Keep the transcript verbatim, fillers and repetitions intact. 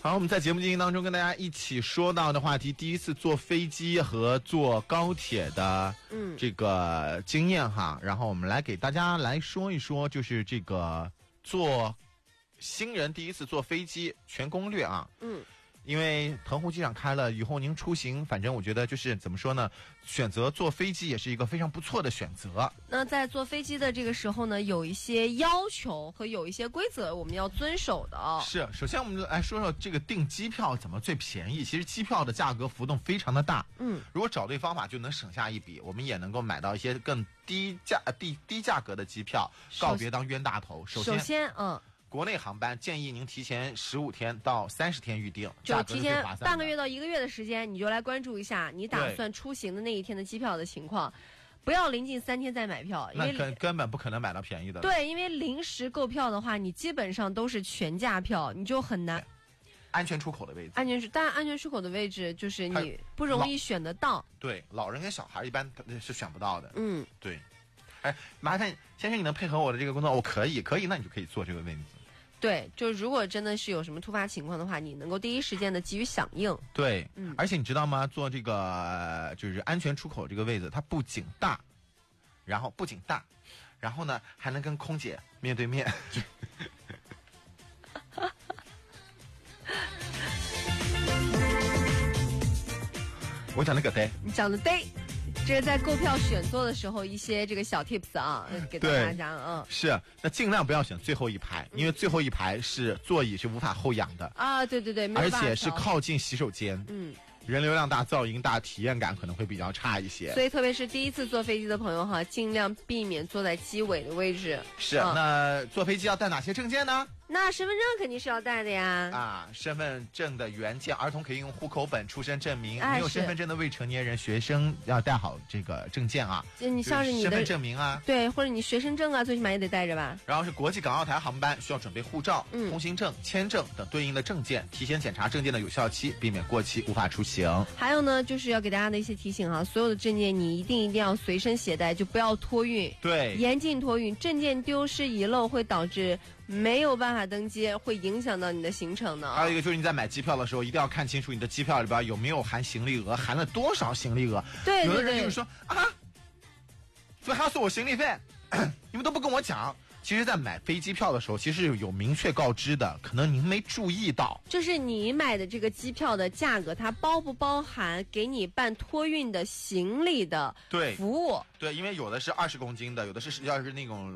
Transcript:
好，我们在节目进行当中跟大家一起说到的话题，第一次坐飞机和坐高铁的嗯这个经验哈，然后我们来给大家来说一说，就是这个坐新人第一次坐飞机全攻略啊。 嗯。 因为腾湖机场开了以后，您出行，反正我觉得就是怎么说呢，选择坐飞机也是一个非常不错的选择。 那在坐飞机的这个时候呢，有一些要求和有一些规则我们要遵守的哦。 是，首先我们来说说这个订机票怎么最便宜。其实机票的价格浮动非常的大， 嗯， 如果找对方法就能省下一笔，我们也能够买到一些更低价、低低价格的机票，告别当冤大头。首先， 首先，嗯。 国内航班建议您提前十五天到三十天预定， 就提前半个月到一个月的时间，你就来关注一下你打算出行的那一天的机票的情况，不要临近三天再买票，因为那根根本不可能买到便宜的。 对，因为临时购票的话，你基本上都是全价票，你就很难。 安全出口的位置， 安全但安全出口的位置就是你不容易选得到。 对，老人跟小孩一般是选不到的。 嗯， 对。哎，麻烦先生，你能配合我的这个工作？我可以，可以，那你就可以坐这个位置。 对，就如果真的是有什么突发情况的话，你能够第一时间的给予响应。 对， 嗯， 而且你知道吗？做这个就是安全出口这个位置，它不仅大，然后不仅大，然后呢还能跟空姐面对面。我讲的个对， 你讲的对。这是在购票选座的时候一些这个小 tips 啊，给大家嗯。 是，那尽量不要选最后一排，因为最后一排是座椅是无法后仰的啊，对对对， 而且是靠近洗手间， 嗯， 人流量大、噪音大，体验感可能会比较差一些。 所以特别是第一次坐飞机的朋友哈，尽量避免坐在机尾的位置。 是，嗯、那坐飞机要带哪些证件呢？ 那身份证肯定是要带的呀！ 啊，身份证的原件，儿童可以用户口本、出生证明。 哎、 没有身份证的未成年人、学生要带好这个证件啊。 就你像是你的身份证明啊， 对，或者你学生证啊，最起码也得带着吧。 然后是国际港澳台航班需要准备护照、 嗯、 通行证、签证等对应的证件，提前检查证件的有效期，避免过期无法出行。 还有呢，就是要给大家的一些提醒啊，所有的证件你一定一定要随身携带，就不要托运。 对， 严禁托运，证件丢失遗漏会导致没有办法登机，会影响到你的行程呢。 还有一个就是你在买机票的时候，一定要看清楚你的机票里边有没有含行李额，含了多少行李额。 对对对， 有的人就是说啊，所以还要收我行李费，你们都不跟我讲。其实，在买飞机票的时候，其实有明确告知的，可能您没注意到。 就是你买的这个机票的价格，它包不包含给你办托运的行李的服务？ 对，对，因为有的是二十公斤的，有的是要是那种。